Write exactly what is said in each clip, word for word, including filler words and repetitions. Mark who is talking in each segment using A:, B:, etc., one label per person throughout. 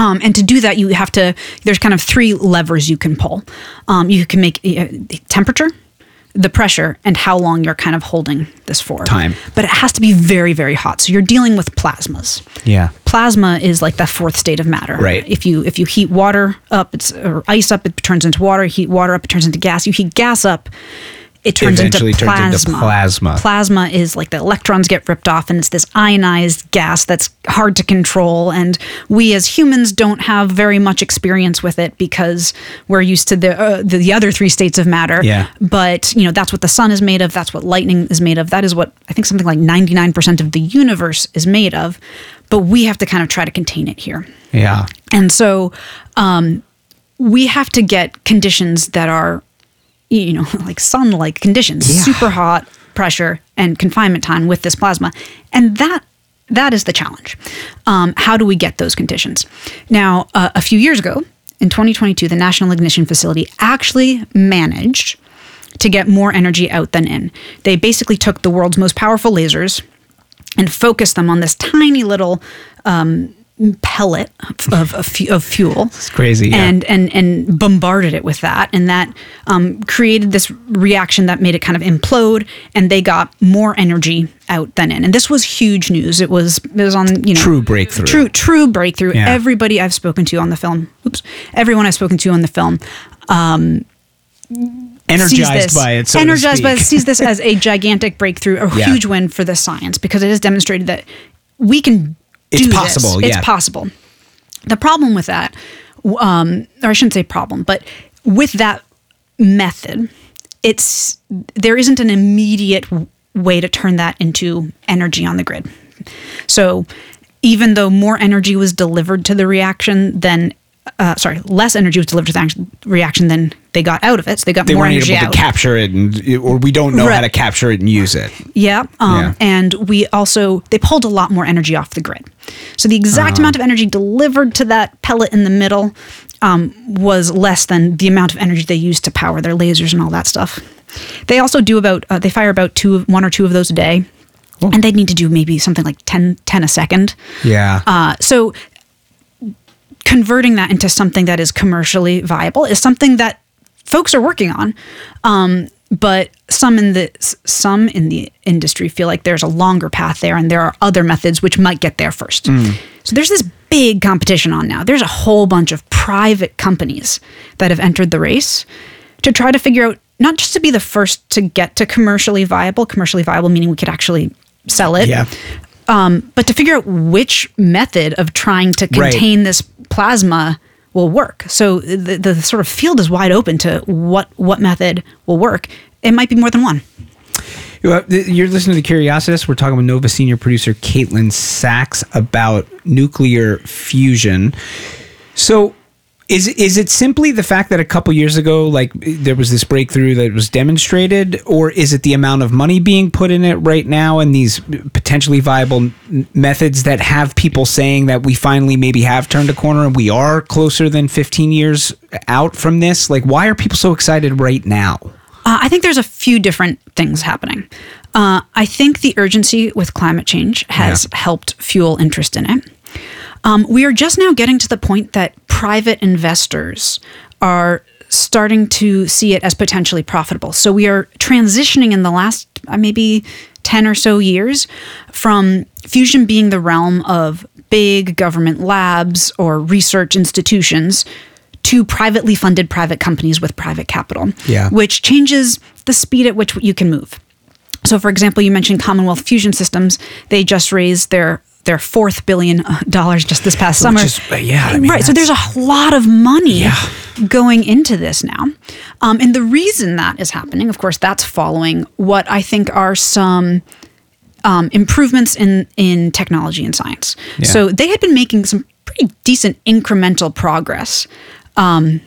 A: Um, and to do that, you have to, there's kind of three levers you can pull. Um, you can make uh, the temperature, the pressure, and how long you're kind of holding this for.
B: Time.
A: But it has to be very, very hot. So you're dealing with plasmas.
B: Yeah.
A: Plasma is like the fourth state of matter.
B: Right.
A: If you if you heat water up, it's or ice up, it turns into water. Heat water up, it turns into gas. You heat gas up, it turns
B: Eventually
A: into plasma.
B: turns into plasma.
A: Plasma is like the electrons get ripped off, and it's this ionized gas that's hard to control. And we as humans don't have very much experience with it because we're used to the uh, the, the other three states of matter.
B: Yeah.
A: But you know that's what the sun is made of. That's what lightning is made of. That is what I think something like ninety-nine percent of the universe is made of. But we have to kind of try to contain it here.
B: Yeah.
A: And so um, we have to get conditions that are, you know, like sun-like conditions,
B: Yeah.
A: super hot pressure and confinement time with this plasma. And that that is the challenge. Um, how do we get those conditions? Now, uh, a few years ago, in twenty twenty-two, the National Ignition Facility actually managed to get more energy out than in. They basically took the world's most powerful lasers and focused them on this tiny little um, pellet of, of, of fuel.
B: It's crazy. Yeah.
A: And, and, and bombarded it with that. And that um, created this reaction that made it kind of implode. And they got more energy out than in. And this was huge news. It was it was on, you know.
B: True breakthrough.
A: True, true breakthrough.
B: Yeah.
A: Everybody I've spoken to on the film, oops, everyone I've spoken to on the film, um,
B: energized by it, so
A: energized
B: to
A: by it,
B: speak.
A: sees this as a gigantic breakthrough, a
B: Yeah.
A: huge win for the science, because it has demonstrated that we can
B: It's
A: do
B: possible,
A: this.
B: yeah.
A: It's possible. The problem with that, um, or I shouldn't say problem, but with that method, it's there isn't an immediate w- way to turn that into energy on the grid. So even though more energy was delivered to the reaction than Uh, sorry, less energy was delivered to the action, reaction than they got out of it. So they got
B: They
A: more
B: weren't
A: energy
B: able
A: out.
B: to capture it, and, or we don't know
A: Right.
B: how to capture it and use it.
A: Yeah, um,
B: Yeah.
A: and we also, they pulled a lot more energy off the grid. So the exact
B: Uh-huh.
A: amount of energy delivered to that pellet in the middle um, was less than the amount of energy they used to power their lasers and all that stuff. They also do about, uh, they fire about two, one or two of those a day.
B: Oh.
A: And they'd need to do maybe something like ten, ten a second.
B: Yeah.
A: Uh, so converting that into something that is commercially viable is something that folks are working on. Um, but some in the some in the industry feel like there's a longer path there, and there are other methods which might get there first. So there's this big competition on now. There's a whole bunch of private companies that have entered the race to try to figure out, not just to be the first to get to commercially viable, commercially viable meaning we could actually sell it,
B: Yeah.
A: um, but to figure out which method of trying to
B: Right.
A: contain this plasma will work. So the, the sort of field is wide open to what what method will work. It might be more than one.
B: You're listening to The Curiositas. We're talking with Nova senior producer Caitlin Sachs about nuclear fusion. So is is it simply the fact that a couple years ago, like, there was this breakthrough that was demonstrated, or is it the amount of money being put in it right now and these potentially viable n- methods that have people saying that we finally maybe have turned a corner and we are closer than fifteen years out from this? Like, why are people so excited right now?
A: Uh, I think there's a few different things happening. Uh, I think the urgency with climate change has
B: Yeah.
A: helped fuel interest in it. Um, we are just now getting to the point that private investors are starting to see it as potentially profitable. So we are transitioning in the last uh, maybe ten or so years from fusion being the realm of big government labs or research institutions to privately funded private companies with private capital,
B: Yeah.
A: which changes the speed at which you can move. So, for example, you mentioned Commonwealth Fusion Systems. They just raised their their fourth billion dollars just this past summer.
B: Which is, yeah, I mean,
A: right. So
B: that's-
A: there's a lot of money
B: Yeah.
A: going into this now. Um, and the reason that is happening, of course, that's following what I think are some um, improvements in, in technology and science.
B: Yeah.
A: So they had been making some pretty decent incremental progress um,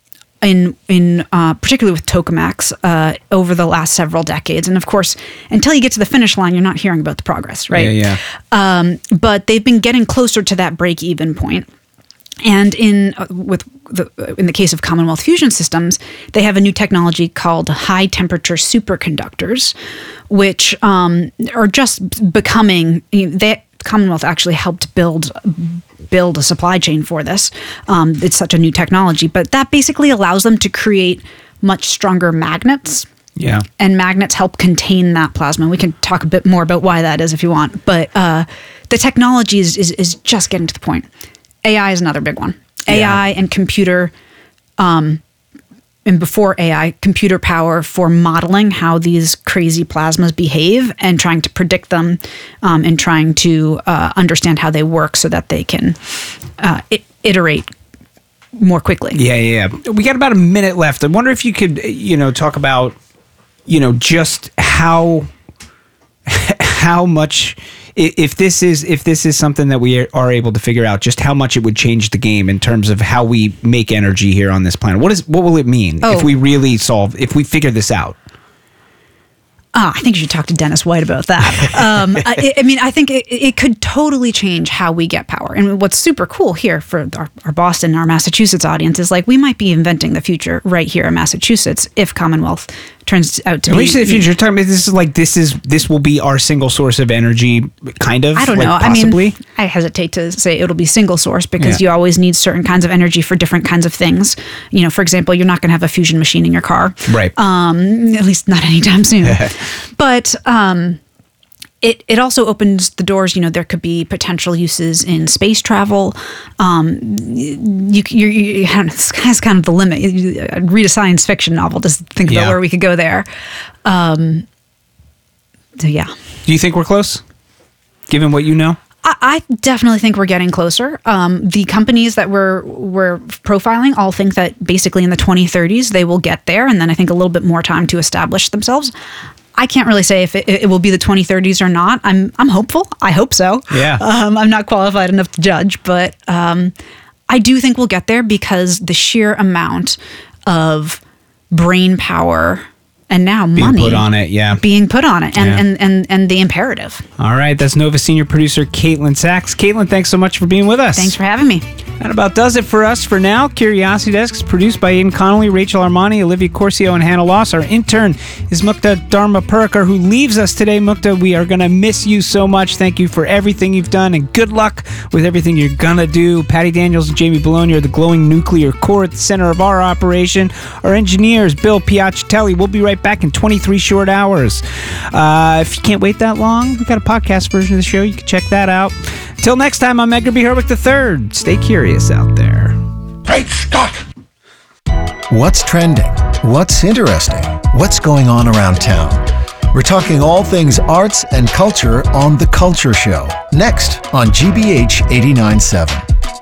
A: in in uh, particularly with tokamaks uh, over the last several decades. And of course, until you get to the finish line, you're not hearing about the progress, right?
B: Yeah, yeah.
A: Um, but they've been getting closer to that break-even point. And in uh, with the in the case of Commonwealth Fusion Systems, they have a new technology called high temperature superconductors, which um, are just becoming. You know, they Commonwealth actually helped build build a supply chain for this. Um, it's such a new technology, but that basically allows them to create much stronger magnets.
B: Yeah.
A: And magnets help contain that plasma. We can talk a bit more about why that is if you want. But uh, the technology is, is, is just getting to the point. A I is another big one. A I yeah. and computer, um, and before A I, computer power for modeling how these crazy plasmas behave and trying to predict them um, and trying to uh, understand how they work so that they can uh, I- iterate more quickly.
B: Yeah, yeah, yeah. We got about a minute left. I wonder if you could, you know, talk about, you know, just how how much, if this is if this is something that we are able to figure out, just how much it would change the game in terms of how we make energy here on this planet. What is what will it mean oh. if we really solve if we figure this out?
A: Ah, I think you should talk to Dennis White about that. Um, I, I mean, I think it, it could totally change how we get power. And what's super cool here for our, our Boston, our Massachusetts audience is like we might be inventing the future right here in Massachusetts if Commonwealth turns out to
B: when
A: be.
B: When you say the future, you're talking about this is like this is this will be our single source of energy, kind of.
A: I don't
B: like
A: know.
B: Possibly?
A: I mean, I hesitate to say it'll be single source because
B: yeah.
A: you always need certain kinds of energy for different kinds of things. You know, for example, you're not going to have a fusion machine in your car,
B: right?
A: Um, at least not anytime soon. But um, it it also opens the doors. You know, there could be potential uses in space travel. Um, you you, you that's kind of the limit. You read a science fiction novel, just think about
B: yeah.
A: where we could go there. Um, so yeah.
B: Do you think we're close, given what you know?
A: I, I definitely think we're getting closer. Um, the companies that we're we're profiling all think that basically in the twenty thirties they will get there, and then I think a little bit more time to establish themselves. I can't really say if it, it will be the twenty thirties or not. I'm I'm hopeful. I hope so.
B: Yeah.
A: Um, I'm not qualified enough to judge, but um, I do think we'll get there because the sheer amount of brain power and now
B: being
A: money
B: put on it, yeah,
A: being put on it, and
B: yeah.
A: and, and and the imperative.
B: All right, that's Nova senior producer Caitlin Sachs. Caitlin, thanks so much for being with us.
A: Thanks for having me.
B: That about does it for us for now. Curiosity Desk is produced by Aidan Connolly, Rachel Armani, Olivia Corcio, and Hannah Loss. Our intern is Mukta Dharma Purkar, who leaves us today. Mukta, we are going to miss you so much. Thank you for everything you've done, and good luck with everything you're going to do. Patty Daniels and Jamie Bologna are the glowing nuclear core at the center of our operation. Our engineers, Bill Piacitelli. We'll be right back in twenty-three short hours. Uh, if you can't wait that long, we've got a podcast version of the show. You can check that out. Till next time, I'm Edgar B. Herwick the third. Stay curious out there.
C: Great Scott!
D: What's trending? What's interesting? What's going on around town? We're talking all things arts and culture on The Culture Show. Next on G B H eighty-nine point seven.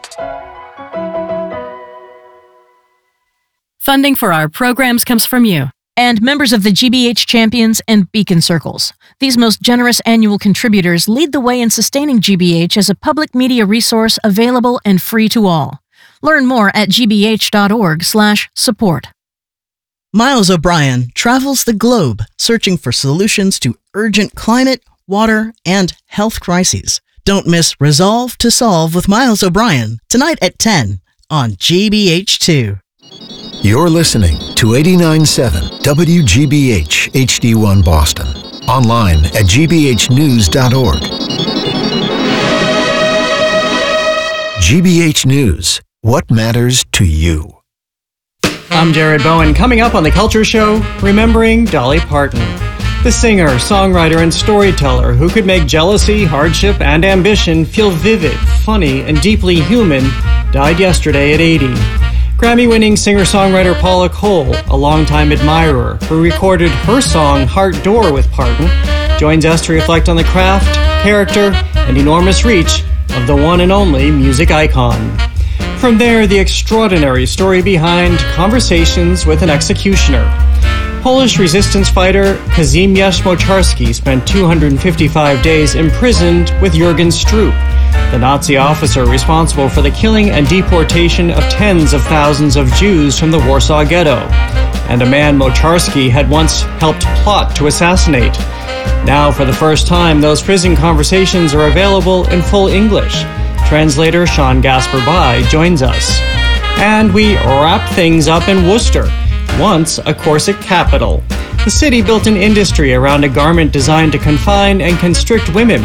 E: Funding for our programs comes from you and members of the G B H Champions and Beacon Circles. These most generous annual contributors lead the way in sustaining G B H as a public media resource available and free to all. Learn more at g b h dot org slash support.
F: Miles O'Brien travels the globe searching for solutions to urgent climate, water, and health crises. Don't miss Resolve to Solve with Miles O'Brien tonight at ten on G B H two.
D: You're listening to eighty-nine point seven W G B H H D one Boston. Online at g b h news dot org. G B H News. What matters to you?
G: I'm Jared Bowen. Coming up on The Culture Show, remembering Dolly Parton. The singer, songwriter, and storyteller who could make jealousy, hardship, and ambition feel vivid, funny, and deeply human, died yesterday at eighty. Grammy-winning singer-songwriter Paula Cole, a longtime admirer who recorded her song Heart Door with Parton, joins us to reflect on the craft, character, and enormous reach of the one and only music icon. From there, the extraordinary story behind Conversations with an Executioner. Polish resistance fighter Kazimierz Moczarski spent two hundred fifty-five days imprisoned with Jürgen Stroop, the Nazi officer responsible for the killing and deportation of tens of thousands of Jews from the Warsaw Ghetto, and a man Moczarski had once helped plot to assassinate. Now, for the first time, those prison conversations are available in full English. Translator Sean Gasper-By joins us. And we wrap things up in Worcester, once a corset capital. The city built an industry around a garment designed to confine and constrict women.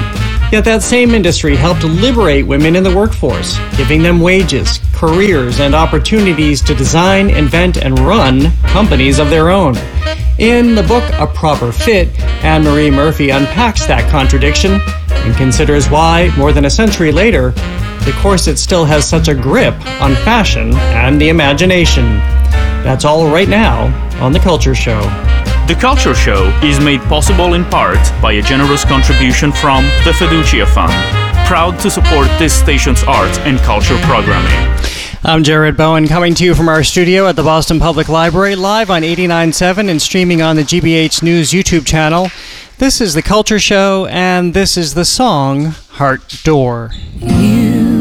G: Yet that same industry helped liberate women in the workforce, giving them wages, careers, and opportunities to design, invent, and run companies of their own. In the book A Proper Fit, Anne-Marie Murphy unpacks that contradiction and considers why, more than a century later, the corset still has such a grip on fashion and the imagination. That's all right now on The Culture Show.
C: The Culture Show is made possible in part by a generous contribution from the Fiducia Fund, proud to support this station's arts and culture programming.
G: I'm Jared Bowen, coming to you from our studio at the Boston Public Library, live on eighty-nine point seven and streaming on the G B H News YouTube channel. This is The Culture Show, and this is the song Heart Door. You